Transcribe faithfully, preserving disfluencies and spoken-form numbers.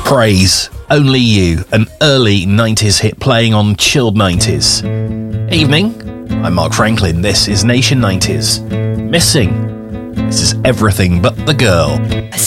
Praise, Only You, an early nineties hit playing on Chilled nineties. Evening, I'm Mark Franklin, this is Nation nineties. Missing, this is Everything But the Girl. I